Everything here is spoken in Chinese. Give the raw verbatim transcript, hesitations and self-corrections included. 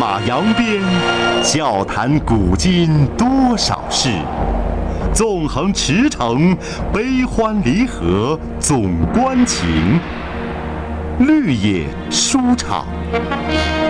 马扬鞭，笑谈古今多少事。纵横驰骋，悲欢离合总关情。绿野书场。